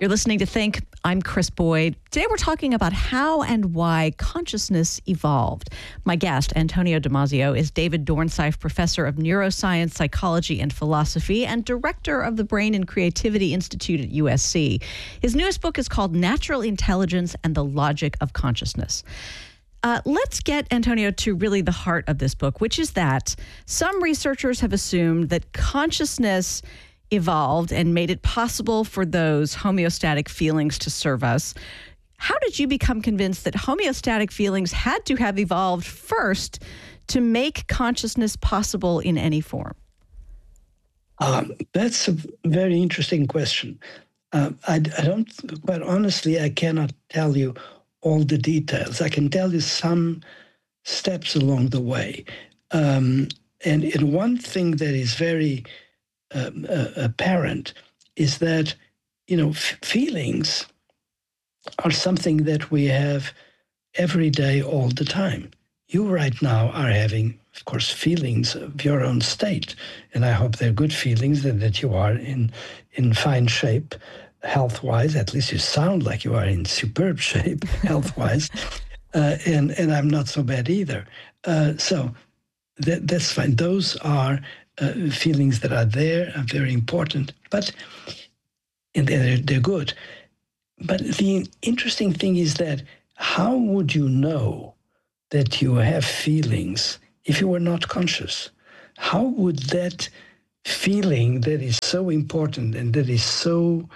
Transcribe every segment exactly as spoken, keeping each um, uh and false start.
You're listening to Think. I'm Chris Boyd. Today we're talking about how and why consciousness evolved. My guest, Antonio Damasio, is David Dornsife Professor of Neuroscience, Psychology, and Philosophy and Director of the Brain and Creativity Institute at U S C. His newest book is called Natural Intelligence and the Logic of Consciousness. Uh, let's get, Antonio, to really the heart of this book, which is that some researchers have assumed that consciousness evolved and made it possible for those homeostatic feelings to serve us. How did you become convinced that homeostatic feelings had to have evolved first to make consciousness possible in any form? Um, that's a very interesting question. Uh, I, I don't, quite honestly, I cannot tell you all the details. I can tell you some steps along the way. Um, and, and one thing that is very Um, uh, apparent is that, you know, f- feelings are something that we have every day, all the time. You right now are having, of course, feelings of your own state, and I hope they're good feelings and that you are in in fine shape, health-wise. At least you sound like you are in superb shape, health-wise, uh, and and I'm not so bad either. Uh, so that that's fine. Those are Uh, feelings that are there, are very important, but and they're, they're good. But the interesting thing is that how would you know that you have feelings if you were not conscious? How would that feeling that is so important and that is so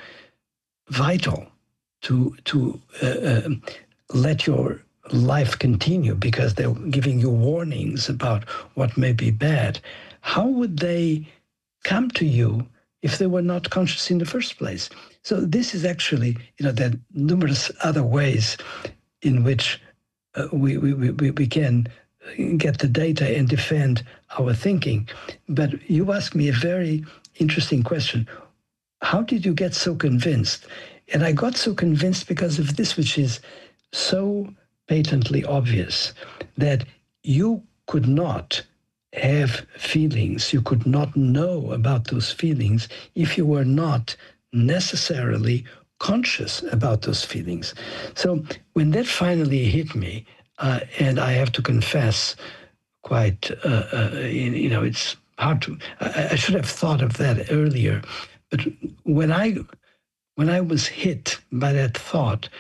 vital to to uh, uh, let your life continue because they're giving you warnings about what may be bad, how would they come to you if they were not conscious in the first place? So this is actually, you know, there are numerous other ways in which uh, we, we, we, we can get the data and defend our thinking. But you asked me a very interesting question. How did you get so convinced? And I got so convinced because of this, which is so patently obvious, that you could not have feelings, you could not know about those feelings if you were not necessarily conscious about those feelings. So when that finally hit me, uh, and I have to confess, quite, uh, uh, you know, it's hard to, I, I should have thought of that earlier, but when I, when I was hit by that thought,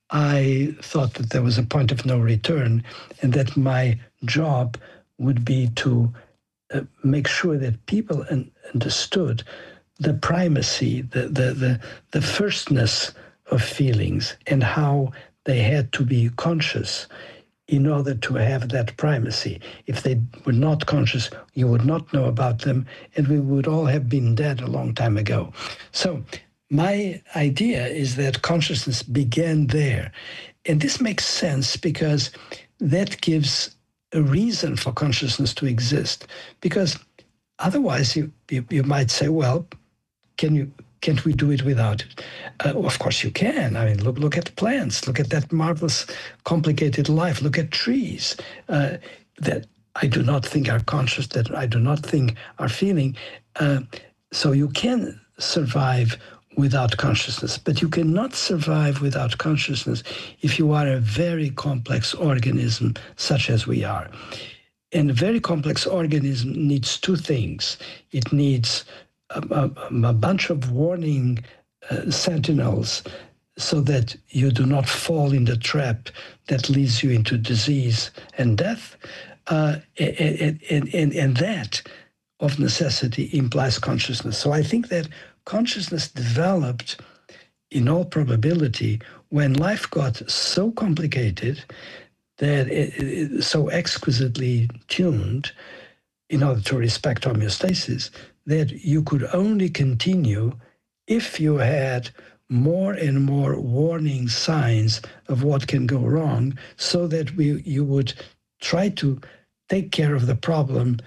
I thought that there was a point of no return and that my job would be to uh, make sure that people un- understood the primacy, the, the, the, the firstness of feelings and how they had to be conscious in order to have that primacy. If they were not conscious, you would not know about them, and we would all have been dead a long time ago. So my idea is that consciousness began there. And this makes sense because that gives a reason for consciousness to exist. Because otherwise you, you, you might say, well, can you, can't we do it without it? Uh, of course you can. I mean, look, look at plants. Look at that marvelous, complicated life. Look at trees uh, that I do not think are conscious, that I do not think are feeling. Uh, so you can survive without consciousness, but you cannot survive without consciousness if you are a very complex organism such as we are. And a very complex organism needs two things. It needs a, a, a bunch of warning uh, sentinels so that you do not fall in the trap that leads you into disease and death. Uh, and, and, and, and that, of necessity, implies consciousness. So I think that consciousness developed, in all probability, when life got so complicated, that it, it, so exquisitely tuned in order to respect homeostasis, that you could only continue if you had more and more warning signs of what can go wrong, so that we you would try to take care of the problem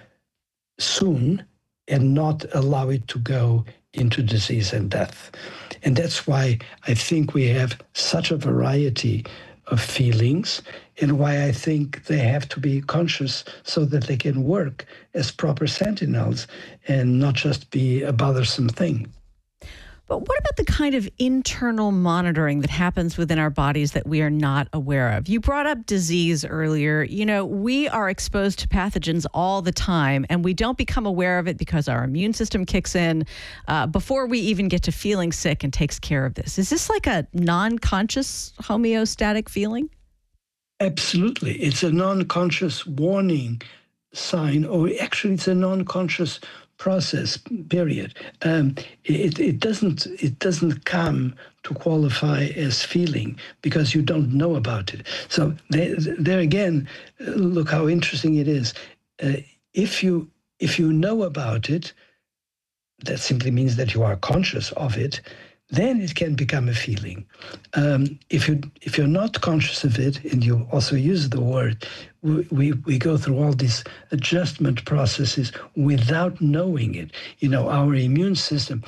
soon and not allow it to go into disease and death. And that's why I think we have such a variety of feelings, and why I think they have to be conscious so that they can work as proper sentinels and not just be a bothersome thing. But what about the kind of internal monitoring that happens within our bodies that we are not aware of? You brought up disease earlier. You know, we are exposed to pathogens all the time, and we don't become aware of it because our immune system kicks in uh, before we even get to feeling sick and takes care of this. Is this like a non-conscious homeostatic feeling? Absolutely. It's a non-conscious warning sign, or actually it's a non-conscious process, period. Um, it, it doesn't it doesn't come to qualify as feeling because you don't know about it. So there, there again, look how interesting it is. Uh, if you if you know about it, that simply means that you are conscious of it. Then it can become a feeling. Um, if you if you're not conscious of it, and you also use the word, we, we we go through all these adjustment processes without knowing it. You know, our immune system.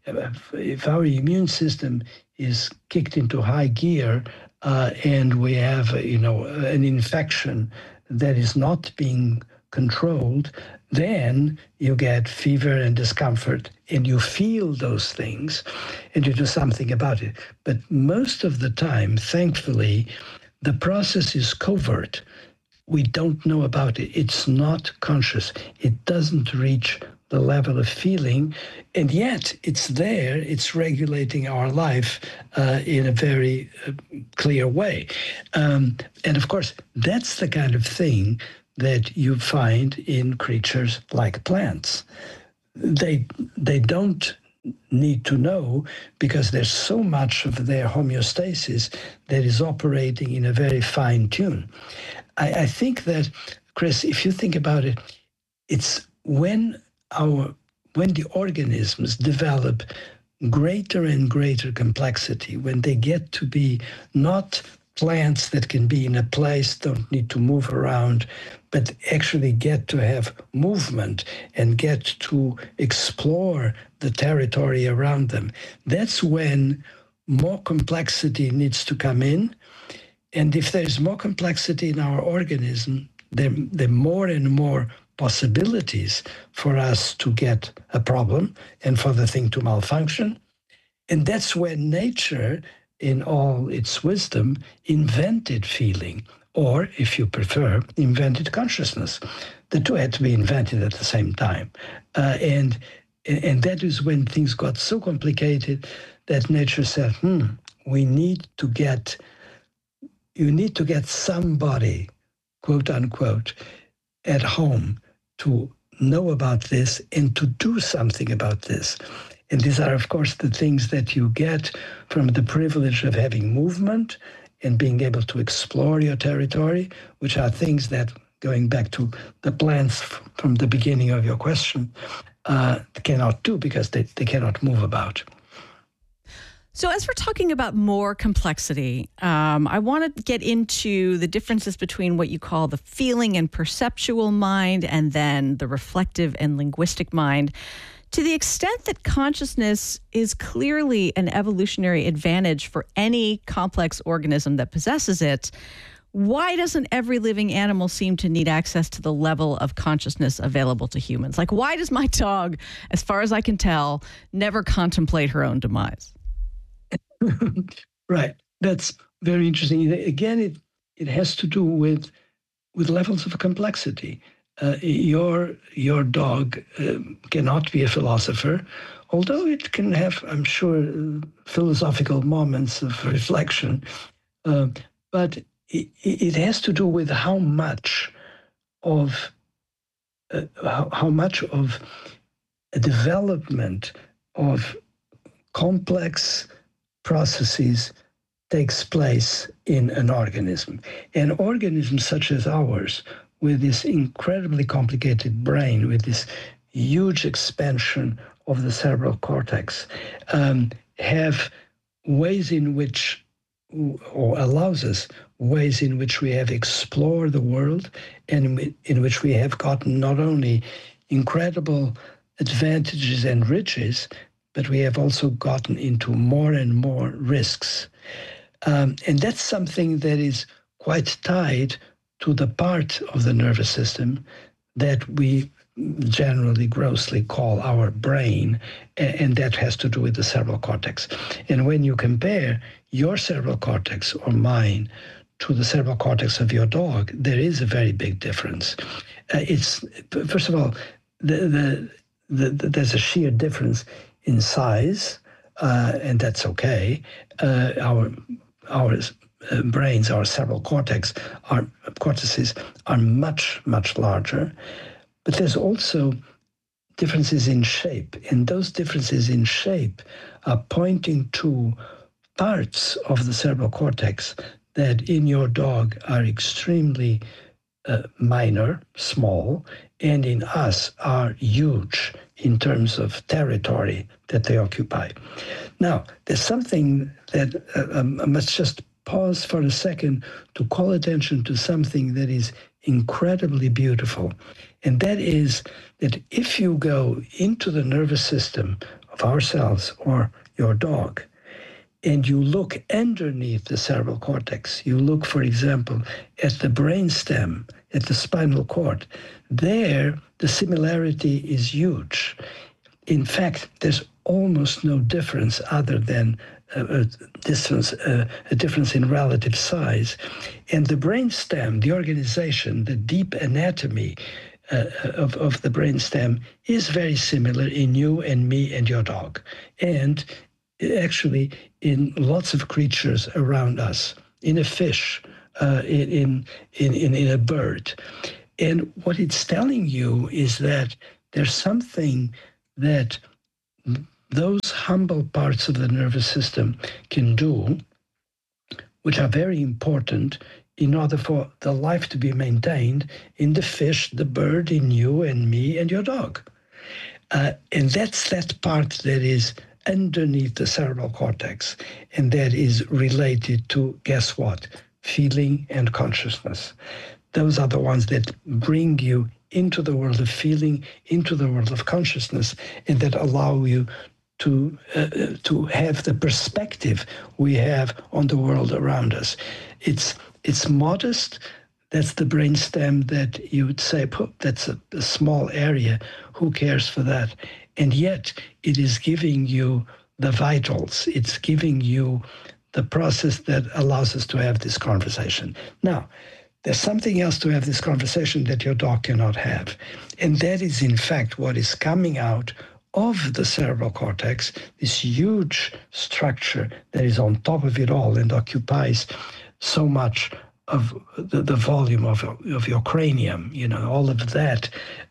If our immune system is kicked into high gear, uh, and we have you know an infection that is not being controlled, then you get fever and discomfort, and you feel those things, and you do something about it. But most of the time, thankfully, the process is covert. We don't know about it. It's not conscious. It doesn't reach the level of feeling, and yet it's there. It's regulating our life uh, in a very uh, clear way. Um, and of course, that's the kind of thing that you find in creatures like plants. They they don't need to know because there's so much of their homeostasis that is operating in a very fine tune. I, I think that, Chris, if you think about it, it's when our when the organisms develop greater and greater complexity, when they get to be not plants that can be in a place, don't need to move around, but actually get to have movement and get to explore the territory around them. That's when more complexity needs to come in. And if there's more complexity in our organism, there, there are more and more possibilities for us to get a problem and for the thing to malfunction. And that's when nature, in all its wisdom, invented feeling, or, if you prefer, invented consciousness. The two had to be invented at the same time. Uh, and, and that is when things got so complicated that nature said, hmm, we need to get, you need to get somebody, quote unquote, at home to know about this and to do something about this. And these are, of course, the things that you get from the privilege of having movement and being able to explore your territory, which are things that, going back to the plants from the beginning of your question, uh, cannot do because they, they cannot move about. So as we're talking about more complexity, um, I want to get into the differences between what you call the feeling and perceptual mind and then the reflective and linguistic mind. To the extent that consciousness is clearly an evolutionary advantage for any complex organism that possesses it, why doesn't every living animal seem to need access to the level of consciousness available to humans? Like, why does my dog, as far as I can tell, never contemplate her own demise? Right. That's very interesting. Again, it, it has to do with, with levels of complexity. Uh, your your dog uh, cannot be a philosopher, although it can have, I'm sure, uh, philosophical moments of reflection. Uh, but it, it has to do with how much of uh, how, how much of a development of complex processes takes place in an organism. An organism such as ours, with this incredibly complicated brain, with this huge expansion of the cerebral cortex, um, have ways in which, or allows us ways in which we have explored the world and in which we have gotten not only incredible advantages and riches, but we have also gotten into more and more risks. Um, and that's something that is quite tied to the part of the nervous system that we generally grossly call our brain, and that has to do with the cerebral cortex. And when you compare your cerebral cortex or mine to the cerebral cortex of your dog, there is a very big difference. Uh, it's first of all, the, the, the, the, there's a sheer difference in size, uh, and that's okay. Uh, our our uh, brains, our cerebral cortex, our cortices are much much larger. But there's also differences in shape, and those differences in shape are pointing to parts of the cerebral cortex that in your dog are extremely uh, minor, small, and in us are huge in terms of territory that they occupy. Now, there's something that uh, um, I must just pause for a second to call attention to something that is incredibly beautiful. And that is that if you go into the nervous system of ourselves or your dog, and you look underneath the cerebral cortex, you look, for example, at the brainstem, at the spinal cord, there the similarity is huge. In fact, there's almost no difference other than a, a distance, a, a difference in relative size. And the brainstem, the organization, the deep anatomy uh, of, of the brainstem is very similar in you and me and your dog. And actually in lots of creatures around us, in a fish, uh, in, in, in, in a bird. And what it's telling you is that there's something that those humble parts of the nervous system can do, which are very important in order for the life to be maintained in the fish, the bird, in you and me and your dog. Uh, and that's that part that is underneath the cerebral cortex, and that is related to, guess what? Feeling and consciousness. Those are the ones that bring you into the world of feeling, into the world of consciousness, and that allow you to uh, to have the perspective we have on the world around us. It's it's modest. That's the brainstem that you would say, that's a, a small area. Who cares for that? And yet it is giving you the vitals. It's giving you the process that allows us to have this conversation. Now, there's something else to have this conversation that your dog cannot have. And that is, in fact, what is coming out of the cerebral cortex, this huge structure that is on top of it all and occupies so much of the, the volume of, of your cranium. You know, all of that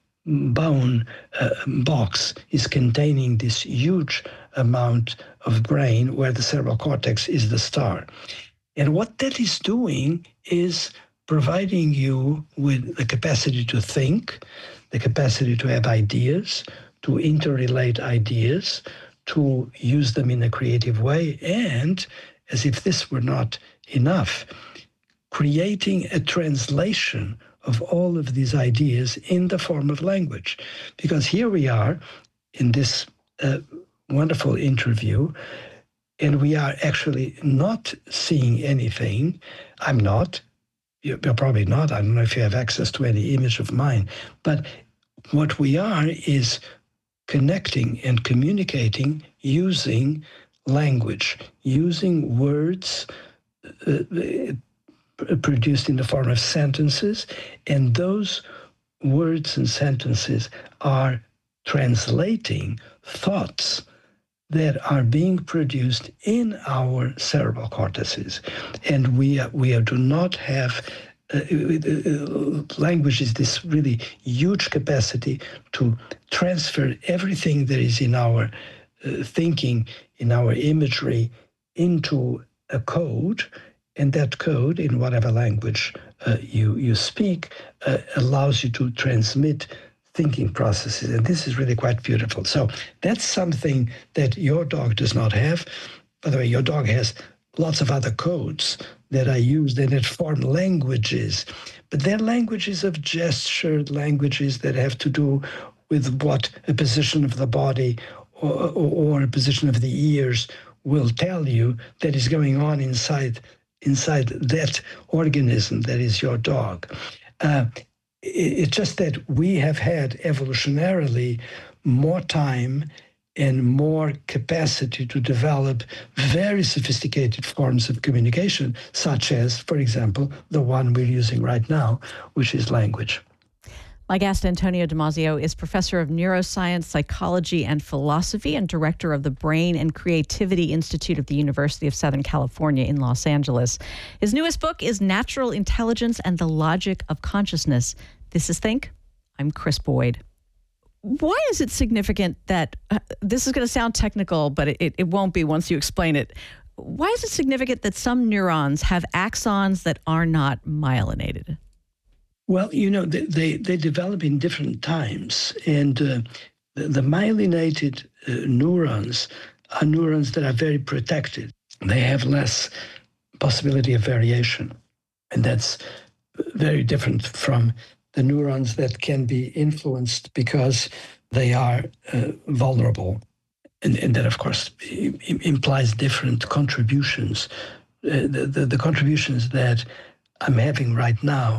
bone uh, box is containing this huge amount of brain where the cerebral cortex is the star. And what that is doing is providing you with the capacity to think, the capacity to have ideas, to interrelate ideas, to use them in a creative way, and, as if this were not enough, creating a translation of all of these ideas in the form of language. Because here we are in this uh, wonderful interview, and we are actually not seeing anything. I'm not. You're probably not. I don't know if you have access to any image of mine. But what we are is connecting and communicating using language, using words uh, produced in the form of sentences, and those words and sentences are translating thoughts that are being produced in our cerebral cortices. And we, uh, we do not have, uh, uh, language is this really huge capacity to transfer everything that is in our uh, thinking, in our imagery, into a code. And that code, in whatever language uh, you, you speak, uh, allows you to transmit thinking processes. And this is really quite beautiful. So that's something that your dog does not have. By the way, your dog has lots of other codes that are used and that form languages. But they're languages of gesture, languages that have to do with what a position of the body or, or, or a position of the ears will tell you that is going on inside inside that organism that is your dog. Uh, It's just that we have had evolutionarily more time and more capacity to develop very sophisticated forms of communication, such as, for example, the one we're using right now, which is language. My guest, Antonio Damasio, is professor of neuroscience, psychology, and philosophy and director of the Brain and Creativity Institute of the University of Southern California in Los Angeles. His newest book is Natural Intelligence and the Logic of Consciousness. This is Think. I'm Chris Boyd. Why is it significant that, uh, this is going to sound technical, but it, it won't be once you explain it. Why is it significant that some neurons have axons that are not myelinated? Well, you know, they, they, they develop in different times. And uh, the, the myelinated uh, neurons are neurons that are very protected. They have less possibility of variation. And that's very different from the neurons that can be influenced because they are uh, vulnerable. And, and that, of course, I- implies different contributions. Uh, the, the, the contributions that I'm having right now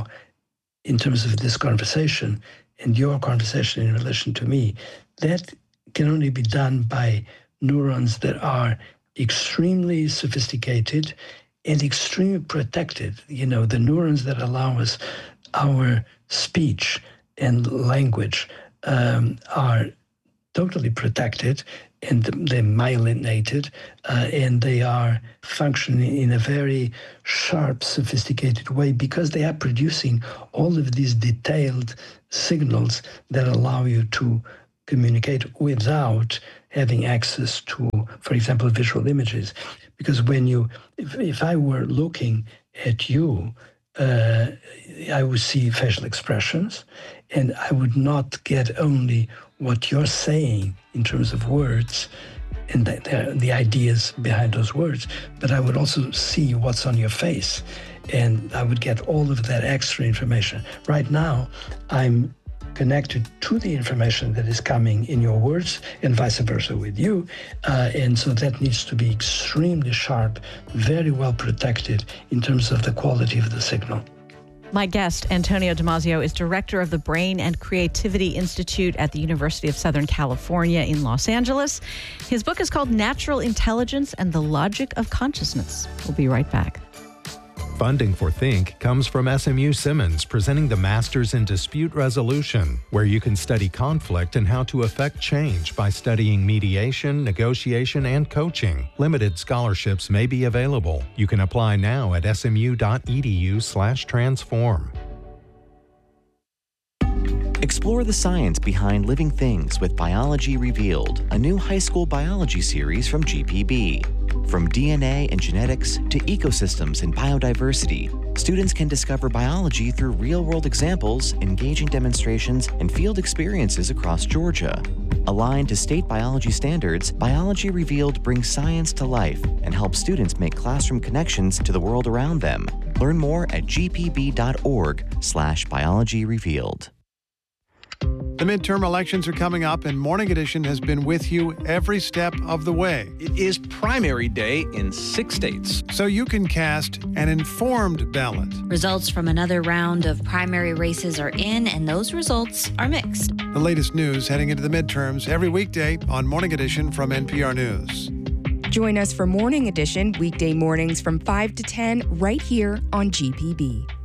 in terms of this conversation and your conversation in relation to me, that can only be done by neurons that are extremely sophisticated and extremely protected. You know, the neurons that allow us our speech and language um, are totally protected, and they're myelinated, uh, and they are functioning in a very sharp, sophisticated way because they are producing all of these detailed signals that allow you to communicate without having access to, for example, visual images. Because when you, if, if I were looking at you, uh, I would see facial expressions, and I would not get only what you're saying in terms of words and the, the, the ideas behind those words, but I would also see what's on your face, and I would get all of that extra information. Right now, I'm connected to the information that is coming in your words and vice versa with you, uh, and so that needs to be extremely sharp, very well protected in terms of the quality of the signal. My guest, Antonio Damasio, is director of the Brain and Creativity Institute at the University of Southern California in Los Angeles. His book is called Natural Intelligence and the Logic of Consciousness. We'll be right back. Funding for Think comes from S M U Simmons, presenting the Masters in Dispute Resolution, where you can study conflict and how to affect change by studying mediation, negotiation, and coaching. Limited scholarships may be available. You can apply now at smu.edu slash transform. Explore the science behind living things with Biology Revealed, a new high school biology series from G P B. From D N A and genetics to ecosystems and biodiversity, students can discover biology through real-world examples, engaging demonstrations, and field experiences across Georgia. Aligned to state biology standards, Biology Revealed brings science to life and helps students make classroom connections to the world around them. Learn more at gpb.org slash biology revealed. The midterm elections are coming up, and Morning Edition has been with you every step of the way. It is primary day in six states. So you can cast an informed ballot. Results from another round of primary races are in, and those results are mixed. The latest news heading into the midterms every weekday on Morning Edition from N P R News. Join us for Morning Edition weekday mornings from five to ten right here on G P B.